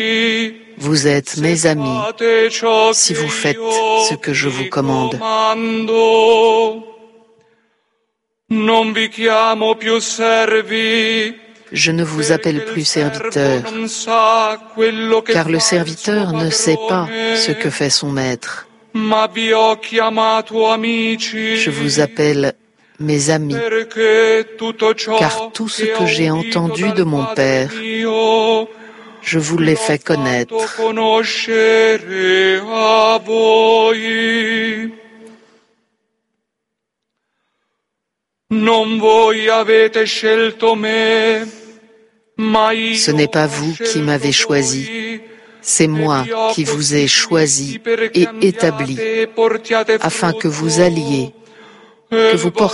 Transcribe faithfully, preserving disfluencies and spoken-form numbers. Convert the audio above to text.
Vous êtes mes amis si vous faites ce que je vous commande. Je ne vous appelle plus serviteur, car le serviteur ne sait pas ce que fait son maître. Je vous appelle mes amis, car tout ce que j'ai entendu de mon Père, je vous l'ai fait connaître. Ce n'est pas vous qui m'avez choisi, c'est moi qui vous ai choisi et établi, afin que vous alliez, que vous portiez